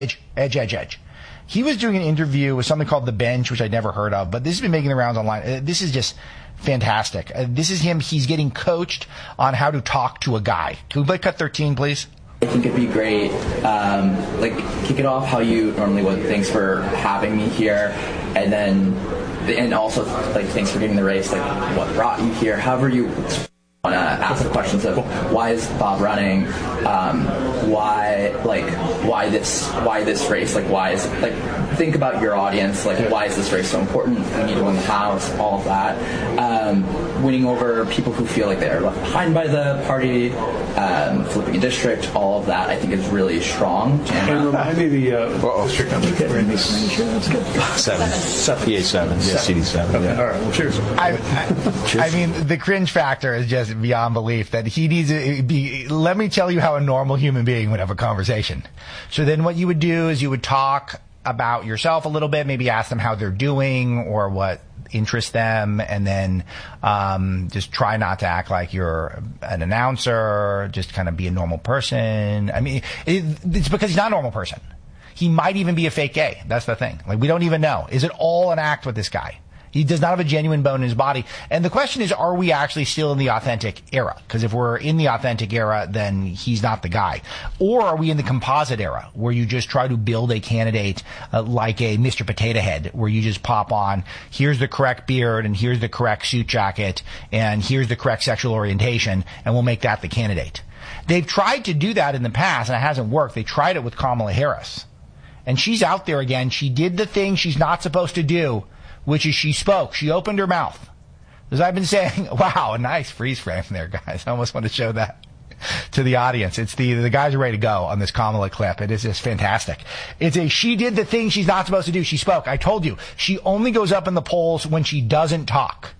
Edge. He was doing an interview with something called The Bench, which I'd never heard of, but this has been making the rounds online. This is just fantastic. This is him. He's getting coached on how to talk to a guy. Can we play cut 13, please? I think it'd be great, kick it off how you normally would. Thanks for having me here, and also, thanks for getting the race, what brought you here, however you want to ask the questions of why is Bob running, why this race, think about your audience, why is this race so important, we need to win the House, all of that, winning over people who feel like they're left behind by the party, flipping a district, all of that I think is really strong. And remind me the sure. That's good. 7. PA7, yeah, CD7. Okay. Yeah. All right, well, cheers. I mean, the cringe factor is just beyond belief that he needs to be. Let me tell you how a normal human being would have a conversation. So then what you would do is you would talk about yourself a little bit, maybe ask them how they're doing or what interests them, and then just try not to act like you're an announcer, just kind of be a normal person. I mean, it's because he's not a normal person. He might even be a fake gay. That's the thing. We don't even know. Is it all an act with this guy? He does not have a genuine bone in his body. And the question is, are we actually still in the authentic era? Because if we're in the authentic era, then he's not the guy. Or are we in the composite era, where you just try to build a candidate like a Mr. Potato Head, where you just pop on, here's the correct beard, and here's the correct suit jacket, and here's the correct sexual orientation, and we'll make that the candidate. They've tried to do that in the past, and it hasn't worked. They tried it with Kamala Harris. And she's out there again. She did the thing she's not supposed to do, which is she spoke. She opened her mouth. As I've been saying, wow, a nice freeze frame there, guys. I almost want to show that to the audience. It's the guys are ready to go on this Kamala clip. It is just fantastic. She did the thing she's not supposed to do. She spoke. I told you. She only goes up in the polls when she doesn't talk.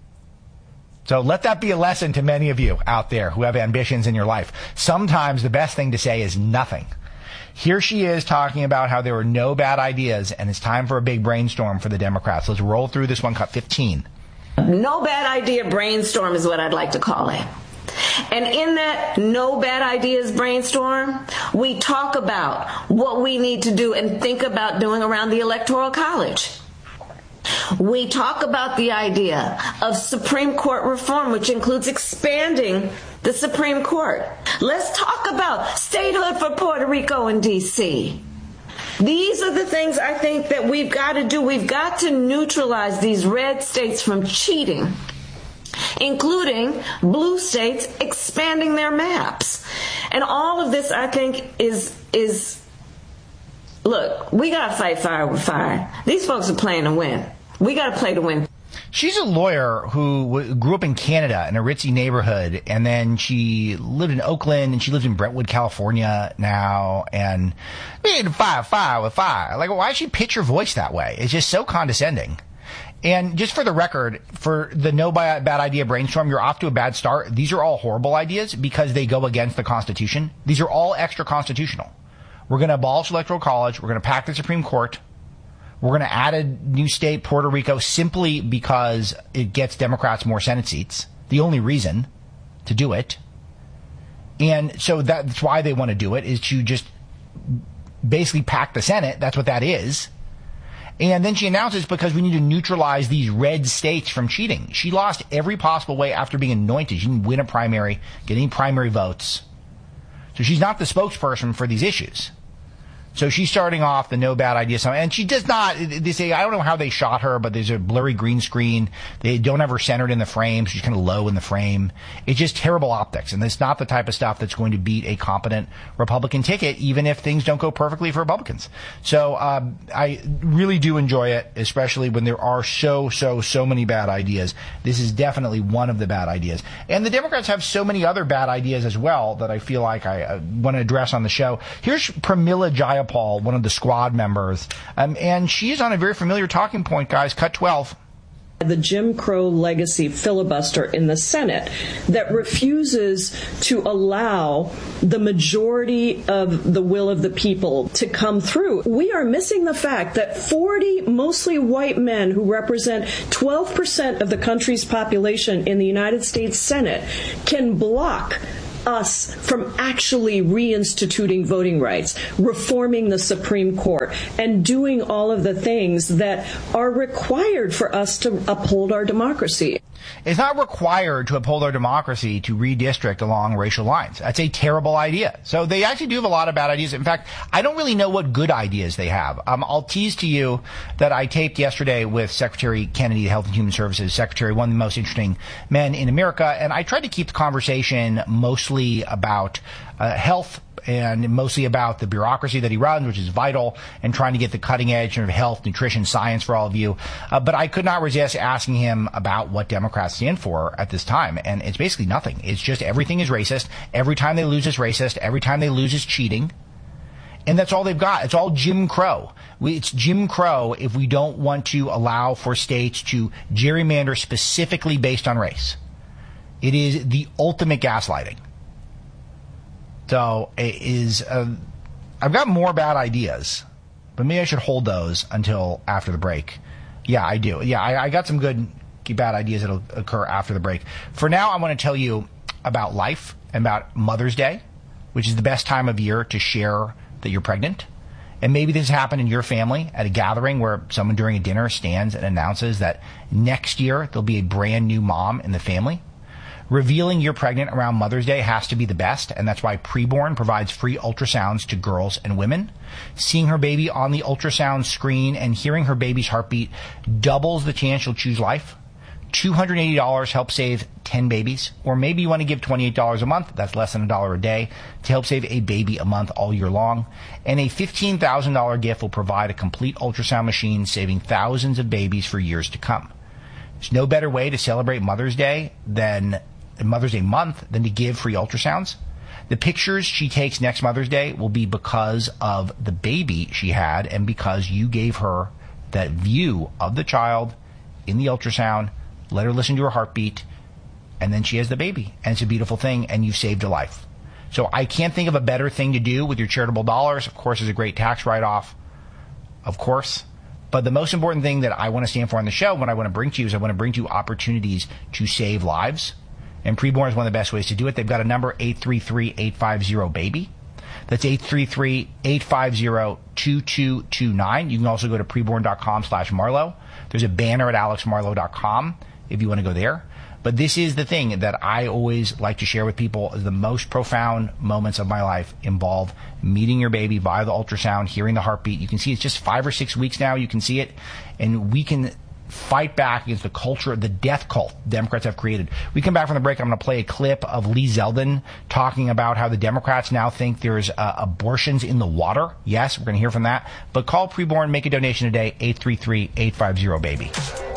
So let that be a lesson to many of you out there who have ambitions in your life. Sometimes the best thing to say is nothing. Here she is talking about how there were no bad ideas, and it's time for a big brainstorm for the Democrats. Let's roll through this one, cut 15. No bad idea brainstorm is what I'd like to call it. And in that no bad ideas brainstorm, we talk about what we need to do and think about doing around the Electoral College. We talk about the idea of Supreme Court reform, which includes expanding the Supreme Court. Let's talk about statehood for Puerto Rico and D.C. These are the things I think that we've got to do. We've got to neutralize these red states from cheating, including blue states expanding their maps. And all of this, I think, is look, we got to fight fire with fire. These folks are playing to win. We got to play to win. She's a lawyer who grew up in Canada in a ritzy neighborhood, and then she lived in Oakland, and she lives in Brentwood, California now, and fire with fire. Why does she pitch her voice that way? It's just so condescending. And just for the record, for the no bad idea brainstorm, you're off to a bad start. These are all horrible ideas because they go against the Constitution. These are all extra constitutional. We're going to abolish Electoral College. We're going to pack the Supreme Court. We're going to add a new state, Puerto Rico, simply because it gets Democrats more Senate seats. The only reason to do it. And so that's why they want to do it, is to just basically pack the Senate. That's what that is. And then she announces because we need to neutralize these red states from cheating. She lost every possible way after being anointed. She didn't win a primary, get any primary votes. So she's not the spokesperson for these issues. So she's starting off the no bad idea, and she does not. They say, I don't know how they shot her, but there's a blurry green screen. They don't have her centered in the frame. So she's kind of low in the frame. It's just terrible optics, and it's not the type of stuff that's going to beat a competent Republican ticket, even if things don't go perfectly for Republicans. So I really do enjoy it, especially when there are so many bad ideas. This is definitely one of the bad ideas. And the Democrats have so many other bad ideas as well that I feel like I want to address on the show. Here's Pramila Jayapal, one of the squad members, and she is on a very familiar talking point, guys. Cut 12. The Jim Crow legacy filibuster in the Senate that refuses to allow the majority of the will of the people to come through. We are missing the fact that 40 mostly white men who represent 12% of the country's population in the United States Senate can block us from actually reinstituting voting rights, reforming the Supreme Court, and doing all of the things that are required for us to uphold our democracy. It's not required to uphold our democracy to redistrict along racial lines. That's a terrible idea. So they actually do have a lot of bad ideas. In fact, I don't really know what good ideas they have. I'll tease to you that I taped yesterday with Secretary Kennedy, Health and Human Services Secretary, one of the most interesting men in America, and I tried to keep the conversation mostly about health and mostly about the bureaucracy that he runs, which is vital, and trying to get the cutting edge of health, nutrition, science for all of you. But I could not resist asking him about what Democrats stand for at this time. And it's basically nothing. It's just everything is racist. Every time they lose, it's racist. Every time they lose, it's cheating. And that's all they've got. It's all Jim Crow. It's Jim Crow if we don't want to allow for states to gerrymander specifically based on race. It is the ultimate gaslighting. So it is, I've got more bad ideas, but maybe I should hold those until after the break. Yeah, I do. Yeah, I got some good bad ideas that'll occur after the break. For now, I want to tell you about life and about Mother's Day, which is the best time of year to share that you're pregnant. And maybe this happened in your family at a gathering where someone during a dinner stands and announces that next year there'll be a brand new mom in the family. Revealing you're pregnant around Mother's Day has to be the best, and that's why Preborn provides free ultrasounds to girls and women. Seeing her baby on the ultrasound screen and hearing her baby's heartbeat doubles the chance you'll choose life. $280 helps save 10 babies, or maybe you want to give $28 a month, that's less than $1 a day, to help save a baby a month all year long. And a $15,000 gift will provide a complete ultrasound machine, saving thousands of babies for years to come. There's no better way to celebrate Mother's Day month than to give free ultrasounds. The pictures she takes next Mother's Day will be because of the baby she had and because you gave her that view of the child in the ultrasound, let her listen to her heartbeat, and then she has the baby. And it's a beautiful thing, and you've saved a life. So I can't think of a better thing to do with your charitable dollars. Of course, there's a great tax write-off, of course. But the most important thing that I want to stand for on the show, what I want to bring to you, is I want to bring to you opportunities to save lives. And Preborn is one of the best ways to do it. They've got a number, 833-850-BABY. That's 833-850-2229. You can also go to preborn.com/Marlowe. There's a banner at alexmarlowe.com if you want to go there. But this is the thing that I always like to share with people. The most profound moments of my life involve meeting your baby via the ultrasound, hearing the heartbeat. You can see it's just 5 or 6 weeks now. You can see it. And we can fight back against the culture, the death cult Democrats have created. We come back from the break. I'm going to play a clip of Lee Zeldin talking about how the Democrats now think there's abortions in the water. Yes, we're going to hear from that. But call Preborn, make a donation today, 833-850-BABY.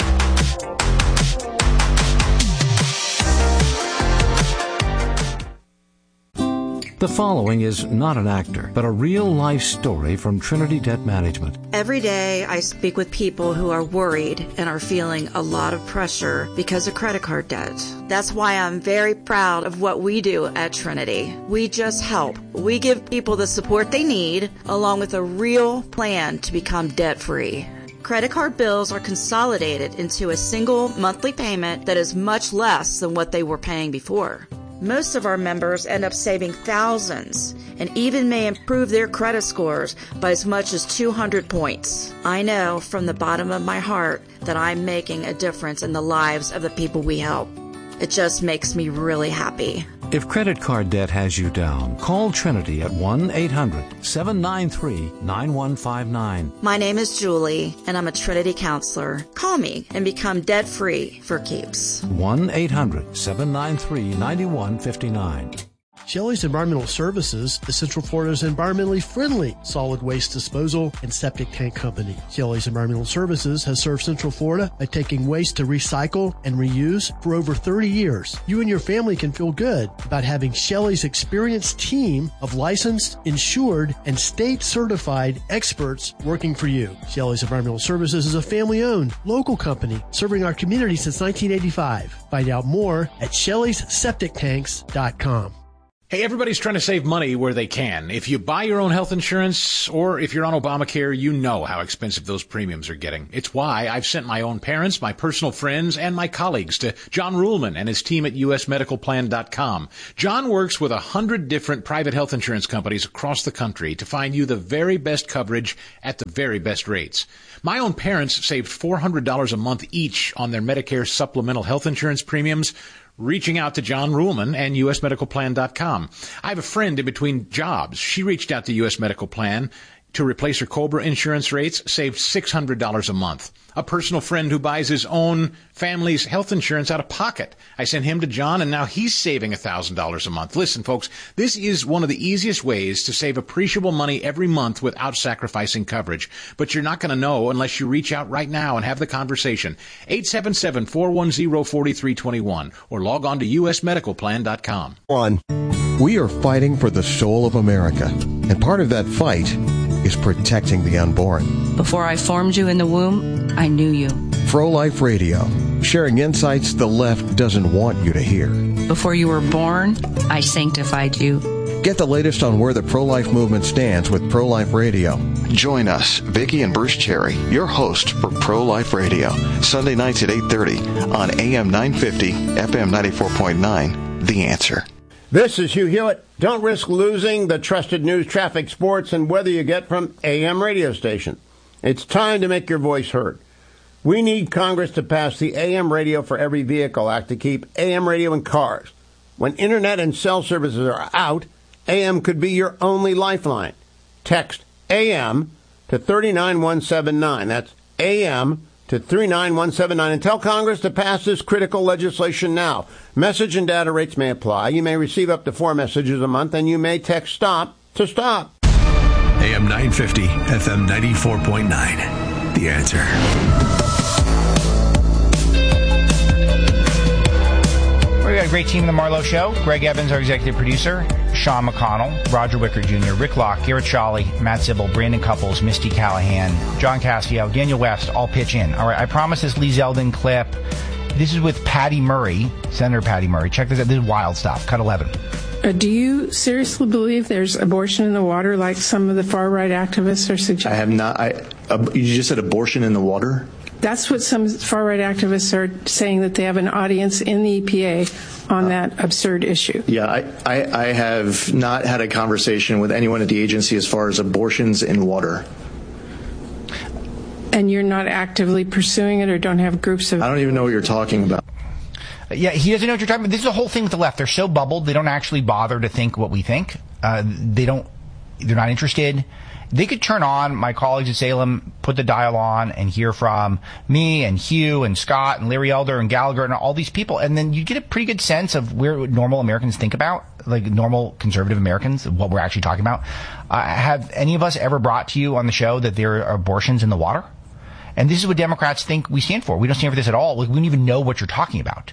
The following is not an actor, but a real-life story from Trinity Debt Management. Every day I speak with people who are worried and are feeling a lot of pressure because of credit card debt. That's why I'm very proud of what we do at Trinity. We just help. We give people the support they need, along with a real plan to become debt-free. Credit card bills are consolidated into a single monthly payment that is much less than what they were paying before. Most of our members end up saving thousands and even may improve their credit scores by as much as 200 points. I know from the bottom of my heart that I'm making a difference in the lives of the people we help. It just makes me really happy. If credit card debt has you down, call Trinity at 1-800-793-9159. My name is Julie, and I'm a Trinity counselor. Call me and become debt-free for keeps. 1-800-793-9159. Shelley's Environmental Services is Central Florida's environmentally friendly solid waste disposal and septic tank company. Shelley's Environmental Services has served Central Florida by taking waste to recycle and reuse for over 30 years. You and your family can feel good about having Shelley's experienced team of licensed, insured, and state-certified experts working for you. Shelley's Environmental Services is a family-owned, local company serving our community since 1985. Find out more at Shelley'sSepticTanks.com. Hey, everybody's trying to save money where they can. If you buy your own health insurance or if you're on Obamacare, you know how expensive those premiums are getting. It's why I've sent my own parents, my personal friends, and my colleagues to John Ruhlman and his team at usmedicalplan.com. John works with 100 different private health insurance companies across the country to find you the very best coverage at the very best rates. My own parents saved $400 a month each on their Medicare supplemental health insurance premiums, reaching out to John Ruhlman and usmedicalplan.com. I have a friend in between jobs. She reached out to US Medical Plan to replace her COBRA insurance rates, saved $600 a month. A personal friend who buys his own family's health insurance out of pocket. I sent him to John, and now he's saving $1,000 a month. Listen, folks, this is one of the easiest ways to save appreciable money every month without sacrificing coverage. But you're not going to know unless you reach out right now and have the conversation. 877-410-4321 or log on to usmedicalplan.com. We are fighting for the soul of America, and part of that fight is protecting the unborn. Before I formed you in the womb, I knew you. Pro-Life Radio, sharing insights the left doesn't want you to hear. Before you were born, I sanctified you. Get the latest on where the pro-life movement stands with Pro-Life Radio. Join us, Vicki and Bruce Cherry, your host for Pro-Life Radio, Sunday nights at 8:30 on AM 950, FM 94.9, The Answer. This is Hugh Hewitt. Don't risk losing the trusted news, traffic, sports, and weather you get from AM radio station. It's time to make your voice heard. We need Congress to pass the AM Radio for Every Vehicle Act to keep AM radio in cars. When internet and cell services are out, AM could be your only lifeline. Text AM to 39179. That's AM to 39179 and tell Congress to pass this critical legislation now. Message and data rates may apply. You may receive up to 4 messages a month, and you may text STOP to STOP. AM 950, FM 94.9. The Answer. We got a great team in the Marlowe Show. Greg Evans, our executive producer. Sean McConnell, Roger Wicker Jr., Rick Locke, Garrett Shawley, Matt Zibble, Brandon Couples, Misty Callahan, John Cassio, Daniel West, all pitch in. All right, I promise this Lee Zeldin clip. This is with Patty Murray, Senator Patty Murray. Check this out. This is wild stuff. Cut 11. Do you seriously believe there's abortion in the water like some of the far-right activists are suggesting? I have not. You just said abortion in the water? That's what some far-right activists are saying, that they have an audience in the EPA on that absurd issue. Yeah, I have not had a conversation with anyone at the agency as far as abortions in water. And you're not actively pursuing it, or don't have groups of... I don't even know what you're talking about. Yeah, he doesn't know what you're talking about. This is the whole thing with the left. They're so bubbled, they don't actually bother to think what we think. They're not interested. They could turn on my colleagues at Salem, put the dial on, and hear from me and Hugh and Scott and Larry Elder and Gallagher and all these people, and then you get a pretty good sense of where normal Americans think about, like normal conservative Americans, what we're actually talking about. Have any of us ever brought to you on the show that there are abortions in the water? And this is what Democrats think we stand for. We don't stand for this at all. Like, we don't even know what you're talking about.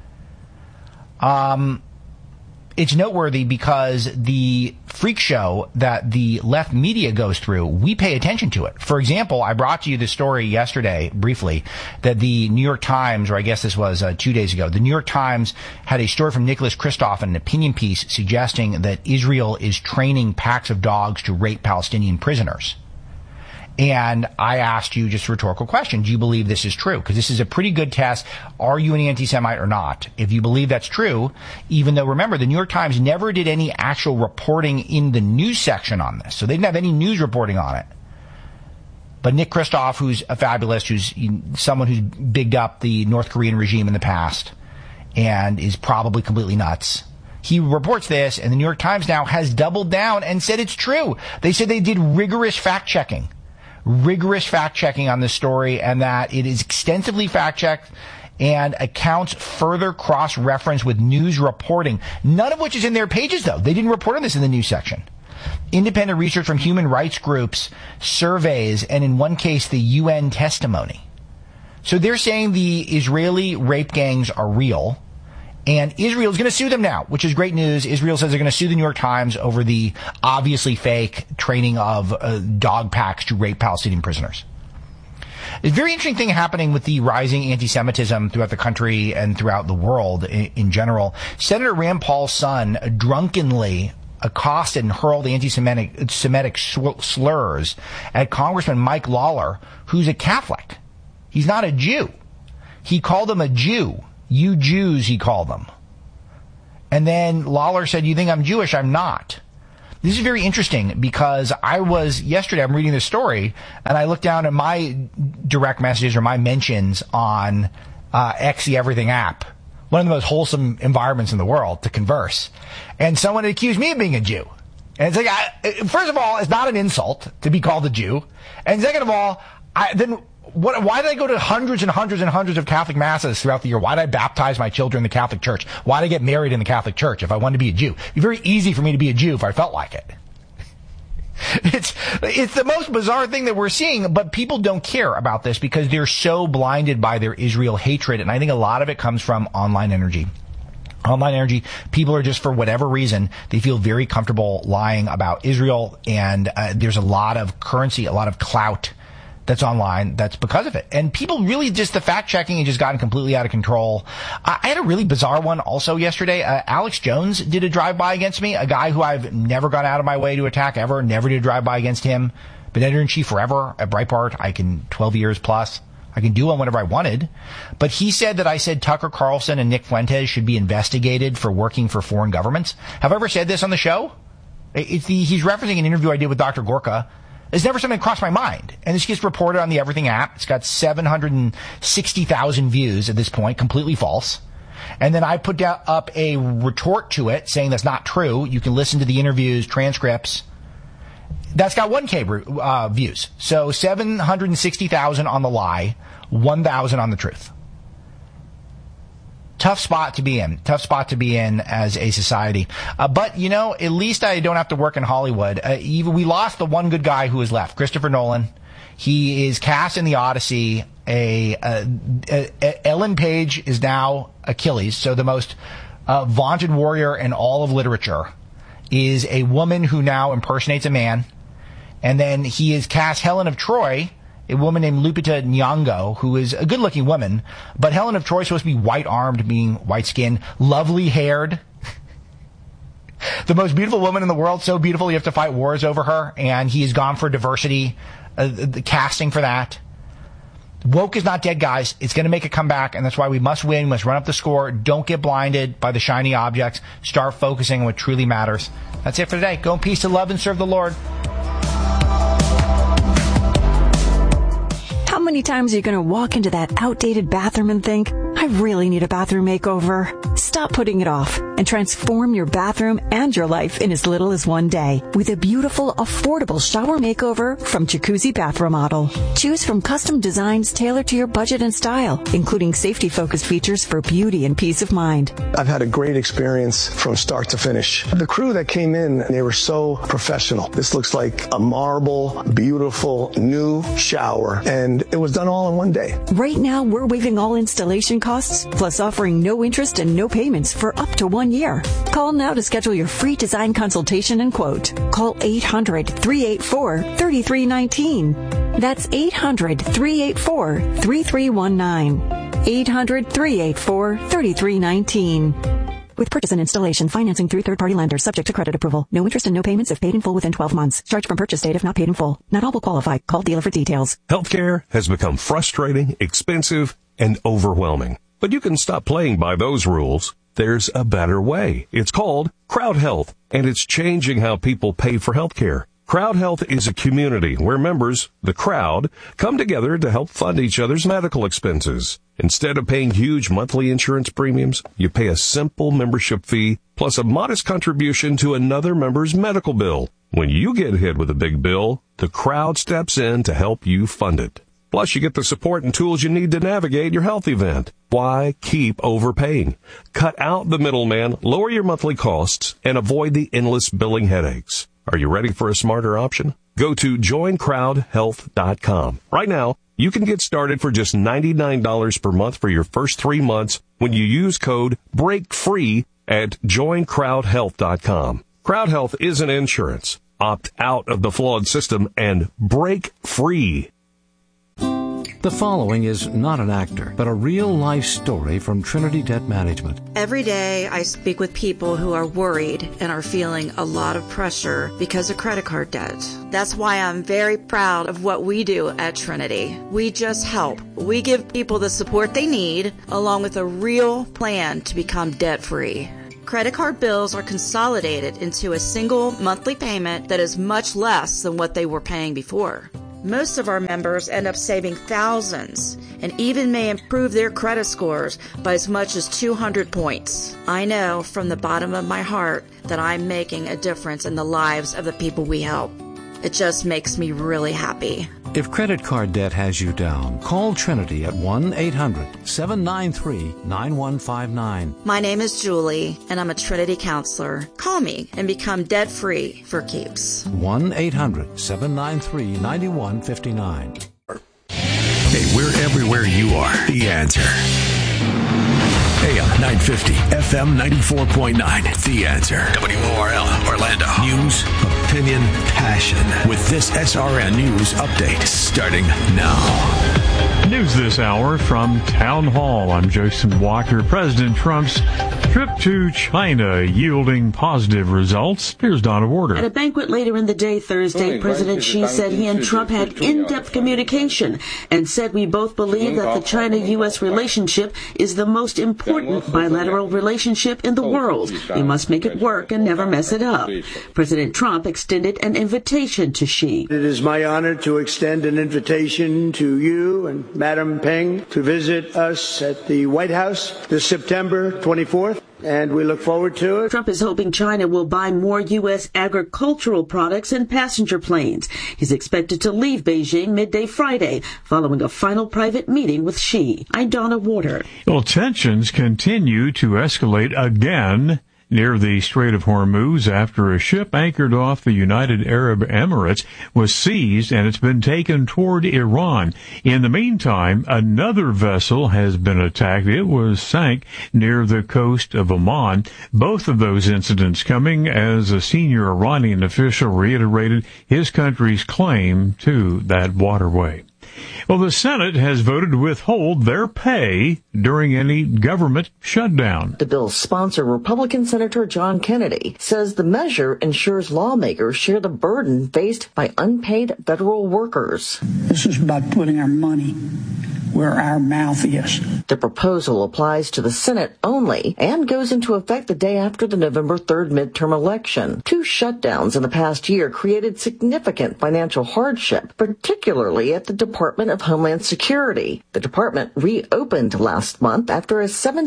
It's noteworthy because the freak show that the left media goes through, we pay attention to it. For example, I brought to you the story yesterday, briefly, that the New York Times, or I guess this was 2 days ago, the New York Times had a story from Nicholas Kristof, an opinion piece suggesting that Israel is training packs of dogs to rape Palestinian prisoners. And I asked you just a rhetorical question. Do you believe this is true? Because this is a pretty good test. Are you an anti-Semite or not? If you believe that's true, even though, remember, the New York Times never did any actual reporting in the news section on this. So they didn't have any news reporting on it. But Nick Kristof, who's a fabulist, who's someone who's bigged up the North Korean regime in the past and is probably completely nuts, he reports this, and the New York Times now has doubled down and said it's true. They said they did rigorous fact-checking on this story, and that it is extensively fact-checked and accounts further cross-reference with news reporting, none of which is in their pages, though. They didn't report on this in the news section. Independent research from human rights groups, surveys, and in one case, the UN testimony. So they're saying the Israeli rape gangs are real, and Israel is going to sue them now, which is great news. Israel says they're going to sue the New York Times over the obviously fake training of dog packs to rape Palestinian prisoners. a very interesting thing happening with the rising anti-Semitism throughout the country and throughout the world in general. Senator Rand Paul's son drunkenly accosted and hurled anti-Semitic slurs at Congressman Mike Lawler, who's a Catholic. He's not a Jew. He called him a Jew. You Jews, he called them. And then Lawler said, you think I'm Jewish? I'm not. This is very interesting because yesterday I'm reading this story and I looked down at my direct messages or my mentions on X, the Everything app, one of the most wholesome environments in the world to converse. And someone had accused me of being a Jew. And it's like, first of all, it's not an insult to be called a Jew. And second of all, why did I go to hundreds and hundreds and hundreds of Catholic masses throughout the year? Why did I baptize my children in the Catholic Church? Why did I get married in the Catholic Church if I wanted to be a Jew? It'd be very easy for me to be a Jew if I felt like it. It's the most bizarre thing that we're seeing, but people don't care about this because they're so blinded by their Israel hatred, and I think a lot of it comes from online energy. Online energy, people are just, for whatever reason, they feel very comfortable lying about Israel, and there's a lot of currency, a lot of clout that's online that's because of it. And people really just, the fact-checking has just gotten completely out of control. I had a really bizarre one also yesterday. Alex Jones did a drive-by against me, a guy who I've never gone out of my way to attack ever, never did a drive-by against him. Been editor-in-chief forever at Breitbart. 12 years plus. I can do one whenever I wanted. But he said that I said Tucker Carlson and Nick Fuentes should be investigated for working for foreign governments. Have I ever said this on the show? He's referencing an interview I did with Dr. Gorka. It's never something that crossed my mind. And this gets reported on the Everything app. It's got 760,000 views at this point, completely false. And then I put up a retort to it saying that's not true. You can listen to the interviews, transcripts. That's got 1K views. So 760,000 on the lie, 1,000 on the truth. Tough spot to be in. Tough spot to be in as a society. But, at least I don't have to work in Hollywood. We lost the one good guy who was left, Christopher Nolan. He is cast in The Odyssey. Ellen Page is now Achilles. So the most vaunted warrior in all of literature is a woman who now impersonates a man. And then he has cast Helen of Troy, a woman named Lupita Nyong'o, who is a good-looking woman, but Helen of Troy is supposed to be white-armed, meaning white-skinned, lovely-haired. The most beautiful woman in the world, so beautiful you have to fight wars over her, and he has gone for diversity, the casting for that. Woke is not dead, guys. It's going to make a comeback, and that's why we must win. We must run up the score. Don't get blinded by the shiny objects. Start focusing on what truly matters. That's it for today. Go in peace to love and serve the Lord. How many times are you going to walk into that outdated bathroom and think, I really need a bathroom makeover? Stop putting it off and transform your bathroom and your life in as little as one day with a beautiful, affordable shower makeover from Jacuzzi Bath Remodel. Choose from custom designs tailored to your budget and style, including safety-focused features for beauty and peace of mind. I've had a great experience from start to finish. The crew that came in, they were so professional. This looks like a marble, beautiful, new shower, and it was done all in one day. Right now, we're waiving all installation costs, plus offering no interest and no payments for up to 1 year. Call now to schedule your free design consultation and quote. Call 800-384-3319. That's 800-384-3319. 800-384-3319. With purchase and installation, financing through third-party lenders, subject to credit approval. No interest and no payments if paid in full within 12 months. Charge from purchase date if not paid in full. Not all will qualify. Call dealer for details. Healthcare has become frustrating, expensive, and overwhelming. But you can stop playing by those rules. There's a better way. It's called Crowd Health, and it's changing how people pay for healthcare. Crowd Health is a community where members, the crowd, come together to help fund each other's medical expenses. Instead of paying huge monthly insurance premiums, you pay a simple membership fee plus a modest contribution to another member's medical bill. When you get hit with a big bill, the crowd steps in to help you fund it. Plus, you get the support and tools you need to navigate your health event. Why keep overpaying? Cut out the middleman, lower your monthly costs, and avoid the endless billing headaches. Are you ready for a smarter option? Go to joincrowdhealth.com. Right now, you can get started for just $99 per month for your first 3 months when you use code BREAKFREE at joincrowdhealth.com. Crowd Health isn't insurance. Opt out of the flawed system and break free. The following is not an actor, but a real-life story from Trinity Debt Management. Every day I speak with people who are worried and are feeling a lot of pressure because of credit card debt. That's why I'm very proud of what we do at Trinity. We just help. We give people the support they need, along with a real plan to become debt-free. Credit card bills are consolidated into a single monthly payment that is much less than what they were paying before. Most of our members end up saving thousands and even may improve their credit scores by as much as 200 points. I know from the bottom of my heart that I'm making a difference in the lives of the people we help. It just makes me really happy. If credit card debt has you down, call Trinity at 1-800-793-9159. My name is Julie, and I'm a Trinity counselor. Call me and become debt-free for keeps. 1-800-793-9159. Hey, we're everywhere you are. The Answer. AM 950, FM 94.9. The Answer. WORL, Orlando. News, opinion, passion. With this SRN News update starting now. News this hour from Town Hall. I'm Jason Walker. President Trump's trip to China yielding positive results. Here's Donna Warder. At a banquet later in the day Thursday, President Xi said he and Trump had in-depth communication and said we both believe that the China-U.S. relationship is the most important bilateral relationship in the world. We must make it work and never mess it up. President Trump extended an invitation to Xi. It is my honor to extend an invitation to you and Madam Peng to visit us at the White House this September 24th. And we look forward to it. Trump is hoping China will buy more U.S. agricultural products and passenger planes. He's expected to leave Beijing midday Friday, following a final private meeting with Xi. I'm Donna Warder. Well, tensions continue to escalate again near the Strait of Hormuz after a ship anchored off the United Arab Emirates was seized and it's been taken toward Iran. In the meantime, another vessel has been attacked. It was sank near the coast of Oman. Both of those incidents coming as a senior Iranian official reiterated his country's claim to that waterway. Well, the Senate has voted to withhold their pay during any government shutdown. The bill's sponsor, Republican Senator John Kennedy, says the measure ensures lawmakers share the burden faced by unpaid federal workers. This is about putting our money where our mouth is. The proposal applies to the Senate only and goes into effect the day after the November 3rd midterm election. 2 shutdowns in the past year created significant financial hardship, particularly at the Department of Homeland Security. The department reopened last month after a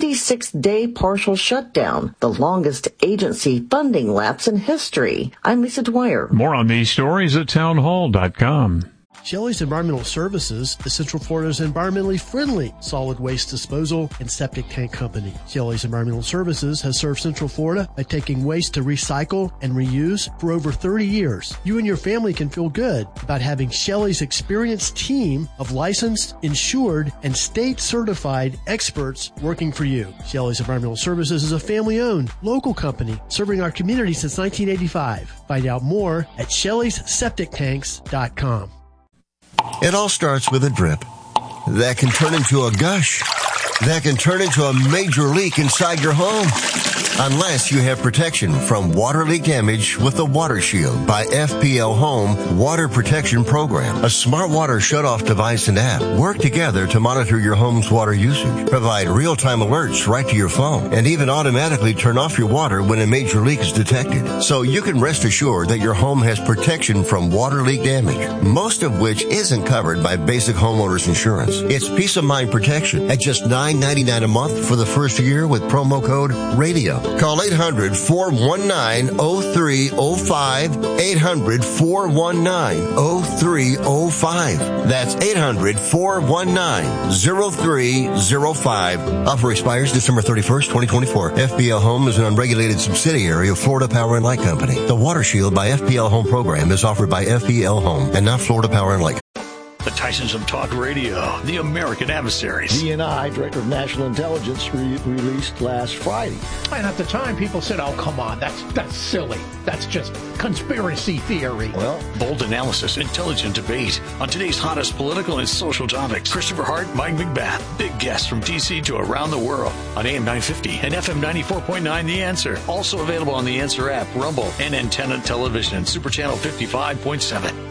76-day partial shutdown, the longest agency funding lapse in history. I'm Lisa Dwyer. More on these stories at townhall.com. Shelley's Environmental Services is Central Florida's environmentally friendly solid waste disposal and septic tank company. Shelley's Environmental Services has served Central Florida by taking waste to recycle and reuse for over 30 years. You and your family can feel good about having Shelley's experienced team of licensed, insured, and state-certified experts working for you. Shelley's Environmental Services is a family-owned, local company serving our community since 1985. Find out more at Shelley'sSepticTanks.com. It all starts with a drip that can turn into a gush, that can turn into a major leak inside your home. Unless you have protection from water leak damage with the Water Shield by FPL Home Water Protection Program. A smart water shutoff device and app work together to monitor your home's water usage, provide real-time alerts right to your phone, and even automatically turn off your water when a major leak is detected. So you can rest assured that your home has protection from water leak damage, most of which isn't covered by basic homeowners insurance. It's peace of mind protection at just $9.99 a month for the first year with promo code RADIO. Call 800-419-0305, 800-419-0305. That's 800-419-0305. Offer expires December 31st, 2024. FPL Home is an unregulated subsidiary of Florida Power and Light Company. The Water Shield by FPL Home program is offered by FPL Home and not Florida Power and Light. The Tysons of Talk Radio, the American Adversaries. DNI, Director of National Intelligence, released last Friday. And at the time, people said, oh, come on, that's silly. That's just conspiracy theory. Well, bold analysis, intelligent debate on today's hottest political and social topics. Christopher Hart, Mike McBath, big guests from D.C. to around the world on AM 950 and FM 94.9 The Answer. Also available on The Answer app, Rumble, and Antenna Television, Super Channel 55.7.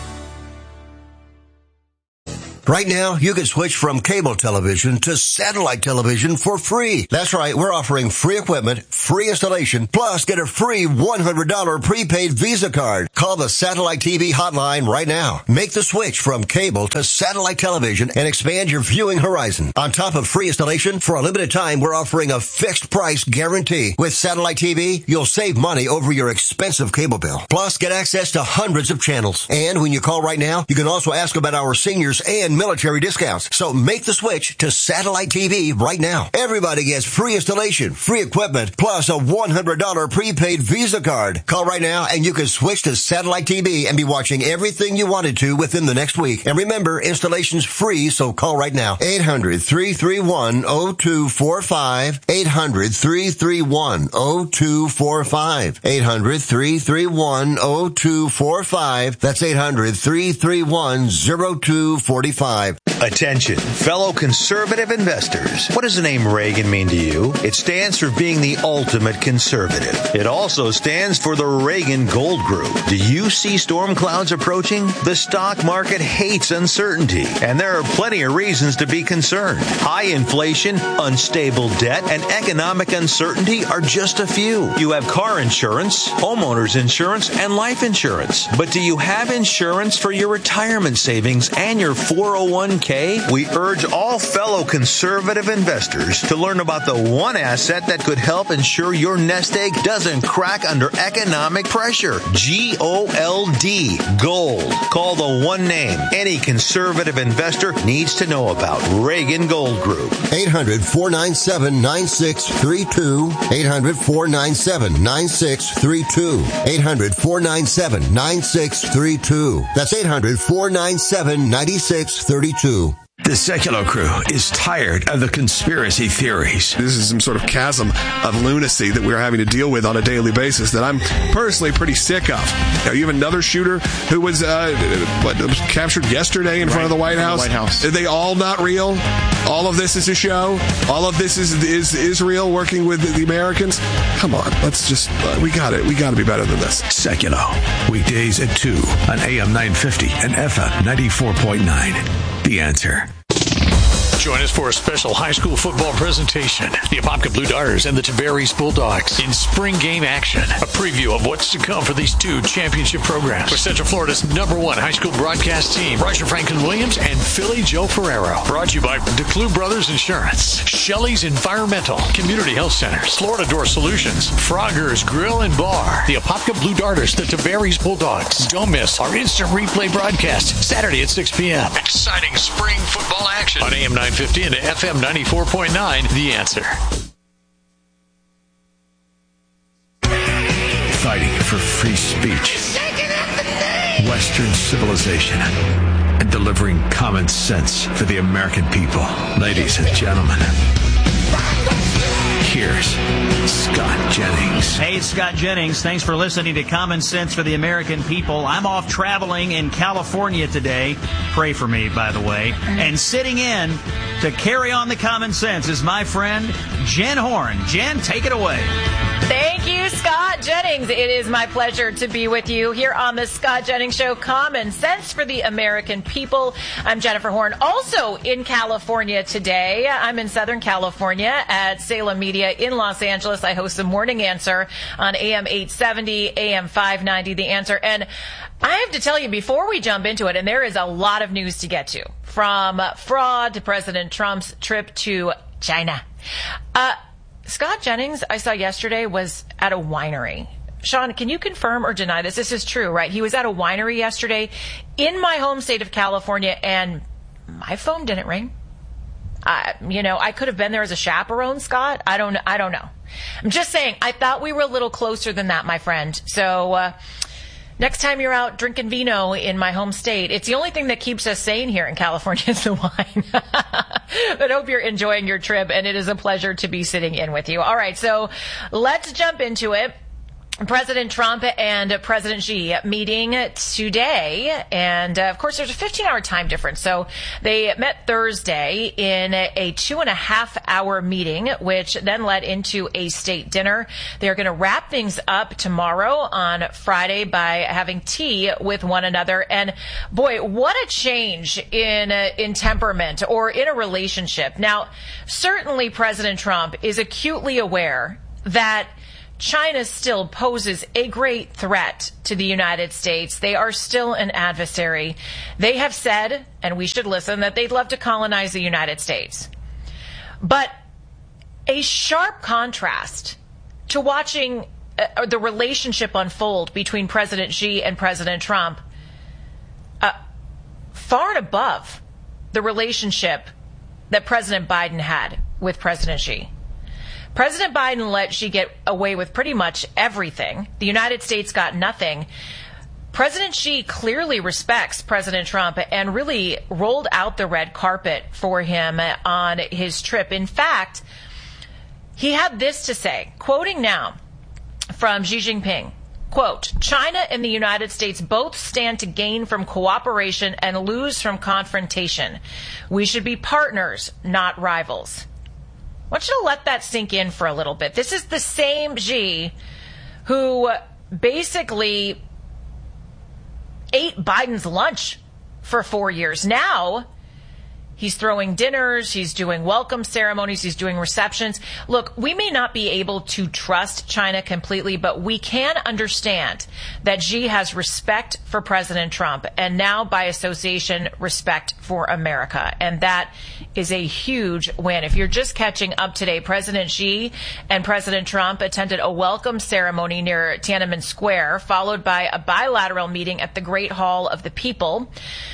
Right now, you can switch from cable television to satellite television for free. That's right. We're offering free equipment, free installation, plus get a free $100 prepaid Visa card. Call the Satellite TV hotline right now. Make the switch from cable to satellite television and expand your viewing horizon. On top of free installation, for a limited time, we're offering a fixed price guarantee. With satellite TV, you'll save money over your expensive cable bill. Plus, get access to hundreds of channels. And when you call right now, you can also ask about our seniors and military discounts. So make the switch to satellite TV right now. Everybody gets free installation, free equipment, plus a $100 prepaid Visa card. Call right now and you can switch to satellite TV and be watching everything you wanted to within the next week. And remember, installation's free, so call right now. 800-331-0245. 800-331-0245. 800-331-0245. That's 800-331-0245. Attention, fellow conservative investors. What does the name Reagan mean to you? It stands for being the ultimate conservative. It also stands for the Reagan Gold Group. Do you see storm clouds approaching? The stock market hates uncertainty, and there are plenty of reasons to be concerned. High inflation, unstable debt, and economic uncertainty are just a few. You have car insurance, homeowners insurance, and life insurance. But do you have insurance for your retirement savings and your 401k? We urge all fellow conservative investors to learn about the one asset that could help ensure your nest egg doesn't crack under economic pressure. G-O-L-D, gold. Call the one name any conservative investor needs to know about. Reagan Gold Group. 800-497-9632. 800-497-9632. 800-497-9632. That's 800-497-9632. The Secular Crew is tired of the conspiracy theories. This is some sort of chasm of lunacy that we're having to deal with on a daily basis that I'm personally pretty sick of. Now, you have another shooter who was captured yesterday in front of the White House. Are they all not real? All of this is a show? All of this is Israel working with the Americans? Come on, let's just, we got to be better than this. Secular, weekdays at 2 on AM 950 and FM 94.9. The Answer. Join us for a special high school football presentation. The Apopka Blue Darters and the Tavares Bulldogs in spring game action. A preview of what's to come for these two championship programs. With Central Florida's #1 high school broadcast team, Roger Franklin-Williams and Philly Joe Ferrero. Brought to you by DeClue Brothers Insurance, Shelley's Environmental, Community Health Centers, Florida Door Solutions, Frogger's Grill and Bar, the Apopka Blue Darters, the Tavares Bulldogs. Don't miss our instant replay broadcast Saturday at 6 p.m. Exciting spring football action on AM 950 and FM 94.9, The Answer. Fighting for free speech, Western civilization, and delivering common sense for the American people. Ladies and gentlemen, here's Scott Jennings. Hey, it's Scott Jennings. Thanks for listening to Common Sense for the American People. I'm off traveling in California today. Pray for me, by the way. And sitting in to carry on the common sense is my friend Jen Horn. Jen, take it away. Thank you, Scott Jennings. It is my pleasure to be with you here on the Scott Jennings Show, Common Sense for the American People. I'm Jennifer Horn, also in California today. I'm in Southern California at Salem Media in Los Angeles. I host the Morning Answer on AM 870, AM 590, The Answer. And I have to tell you, before we jump into it, and there is a lot of news to get to, from fraud to President Trump's trip to China. Scott Jennings, I saw yesterday, was at a winery. Sean, can you confirm or deny this? This is true, right? He was at a winery yesterday in my home state of California, and my phone didn't ring. I could have been there as a chaperone, Scott. I don't know. I'm just saying, I thought we were a little closer than that, my friend. So, Next time you're out drinking vino in my home state, it's the only thing that keeps us sane here in California is the wine. But hope you're enjoying your trip, and it is a pleasure to be sitting in with you. All right, so let's jump into it. President Trump and President Xi meeting today. And, of course, there's a 15-hour time difference. So they met Thursday in a 2.5-hour meeting, which then led into a state dinner. They're going to wrap things up tomorrow on Friday by having tea with one another. And, boy, what a change in temperament or in a relationship. Now, certainly President Trump is acutely aware that China still poses a great threat to the United States. They are still an adversary. They have said, and we should listen, that they'd love to colonize the United States. But a sharp contrast to watching the relationship unfold between President Xi and President Trump, far and above the relationship that President Biden had with President Xi. President Biden let Xi get away with pretty much everything. The United States got nothing. President Xi clearly respects President Trump and really rolled out the red carpet for him on his trip. In fact, he had this to say, quoting now from Xi Jinping, quote, "China and the United States both stand to gain from cooperation and lose from confrontation. We should be partners, not rivals." I want you to let that sink in for a little bit. This is the same Xi who basically ate Biden's lunch for 4 years. Now, he's throwing dinners, he's doing welcome ceremonies, he's doing receptions. Look, we may not be able to trust China completely, but we can understand that Xi has respect for President Trump and now, by association, respect for America. And that is a huge win. If you're just catching up today, President Xi and President Trump attended a welcome ceremony near Tiananmen Square, followed by a bilateral meeting at the Great Hall of the People.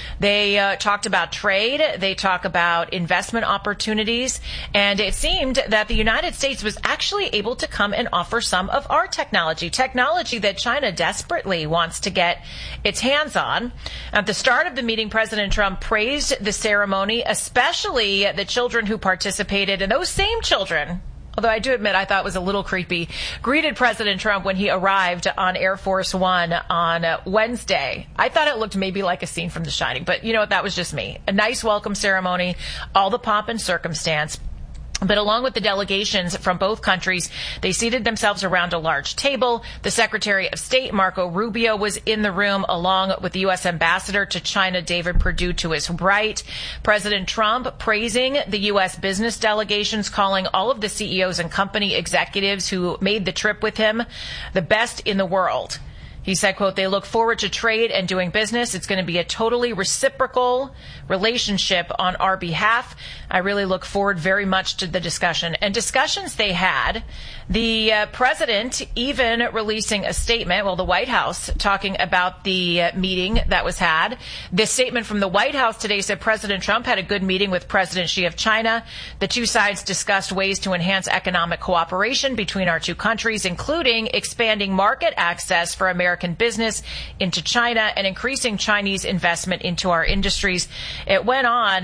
They talked about trade. They talk about investment opportunities. And it seemed that the United States was actually able to come and offer some of our technology that China desperately wants to get its hands on. At the start of the meeting, President Trump praised the ceremony, especially the children who participated. And those same children, although I do admit I thought it was a little creepy, greeted President Trump when he arrived on Air Force One on Wednesday. I thought it looked maybe like a scene from The Shining, but you know what, that was just me. A nice welcome ceremony, all the pomp and circumstance. But along with the delegations from both countries, they seated themselves around a large table. The Secretary of State, Marco Rubio, was in the room along with the U.S. Ambassador to China, David Perdue, to his right. President Trump praising the U.S. business delegations, calling all of the CEOs and company executives who made the trip with him the best in the world. He said, quote, "They look forward to trade and doing business. It's going to be a totally reciprocal relationship on our behalf. I really look forward very much to the discussion." And discussions they had, the president even releasing a statement, the White House talking about the meeting that was had. This statement from the White House today said President Trump had a good meeting with President Xi of China. The two sides discussed ways to enhance economic cooperation between our two countries, including expanding market access for American business into China and increasing Chinese investment into our industries. It went on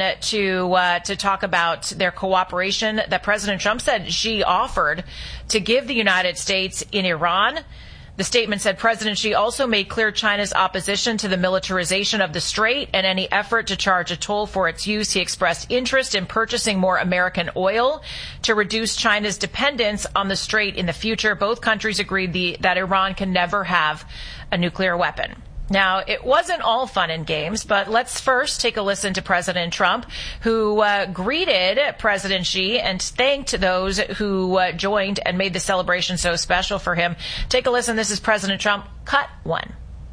to talk about their cooperation that President Trump said Xi offered to give the United States in Iran. The statement said President Xi also made clear China's opposition to the militarization of the strait and any effort to charge a toll for its use. He expressed interest in purchasing more American oil to reduce China's dependence on the strait in the future. Both countries agreed that Iran can never have a nuclear weapon. Now, it wasn't all fun and games, but let's first take a listen to President Trump, who greeted President Xi and thanked those who joined and made the celebration so special for him. Take a listen. This is President Trump, cut one.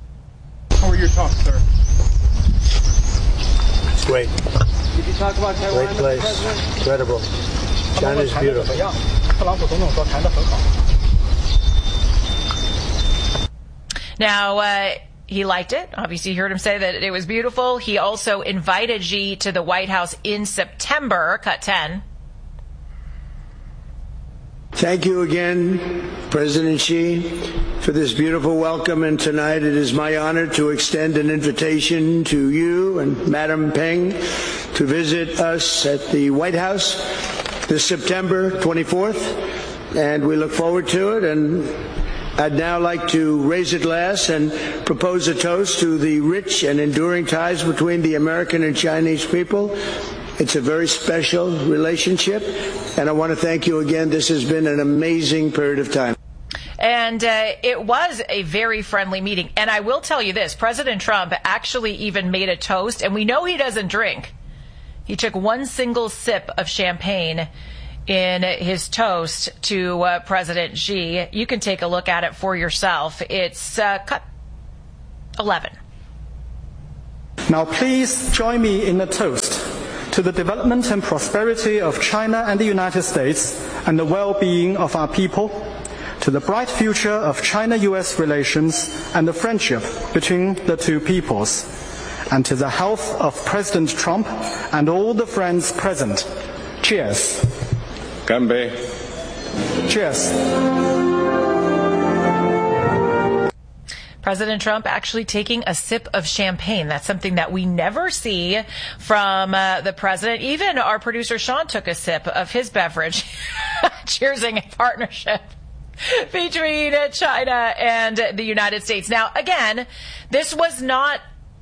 How were your talks, sir? It's great. Did you talk about Taiwan? Great place. Incredible. China is beautiful. Now, he liked it. Obviously, you heard him say that it was beautiful. He also invited Xi to the White House in September, cut 10. Thank you again, President Xi, for this beautiful welcome. And tonight it is my honor to extend an invitation to you and Madam Peng to visit us at the White House this September 24th. And we look forward to it. And I'd now like to raise a glass and propose a toast to the rich and enduring ties between the American and Chinese people. It's a very special relationship, and I want to thank you again. This has been an amazing period of time. And it was a very friendly meeting. And I will tell you this, President Trump actually even made a toast, and we know he doesn't drink. He took one single sip of champagne in his toast to President Xi. You can take a look at it for yourself. It's cut 11. Now please join me in a toast to the development and prosperity of China and the United States and the well-being of our people, to the bright future of China-U.S. relations and the friendship between the two peoples, and to the health of President Trump and all the friends present. Cheers. Ganbei. Cheers. President Trump actually taking a sip of champagne. That's something that we never see from the president. Even our producer Sean took a sip of his beverage, cheersing a partnership between China and the United States. Now, again, this was not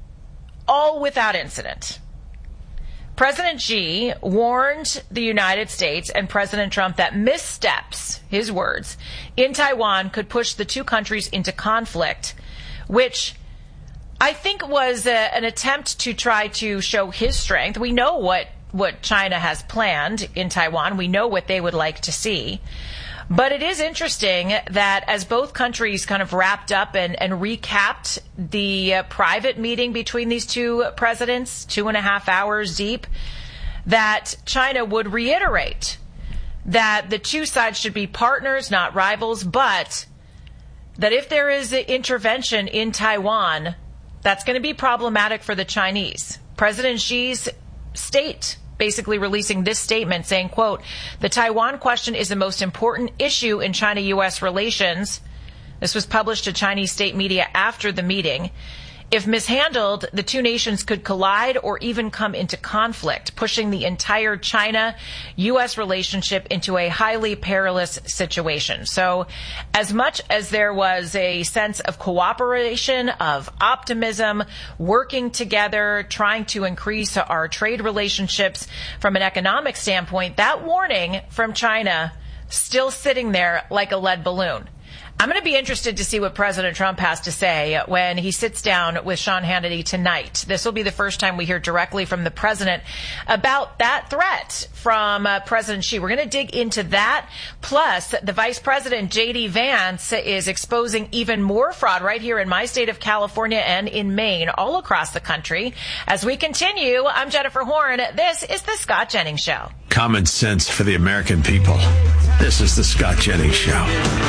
all without incident. President Xi warned the United States and President Trump that missteps, his words, in Taiwan could push the two countries into conflict, which I think was an attempt to try to show his strength. We know what China has planned in Taiwan. We know what they would like to see. But it is interesting that as both countries kind of wrapped up and recapped the private meeting between these two presidents, 2.5 hours deep, that China would reiterate that the two sides should be partners, not rivals, but that if there is an intervention in Taiwan, that's going to be problematic for the Chinese. President Xi's state basically releasing this statement saying, quote, the Taiwan question is the most important issue in China-U.S. relations. This was published to Chinese state media after the meeting. If mishandled, the two nations could collide or even come into conflict, pushing the entire China-U.S. relationship into a highly perilous situation. So as much as there was a sense of cooperation, of optimism, working together, trying to increase our trade relationships from an economic standpoint, that warning from China still sitting there like a lead balloon. I'm going to be interested to see what President Trump has to say when he sits down with Sean Hannity tonight. This will be the first time we hear directly from the president about that threat from President Xi. We're going to dig into that. Plus, the Vice President, J.D. Vance, is exposing even more fraud right here in my state of California and in Maine, all across the country. As we continue, I'm Jennifer Horn. This is The Scott Jennings Show. Common sense for the American people. This is The Scott Jennings Show.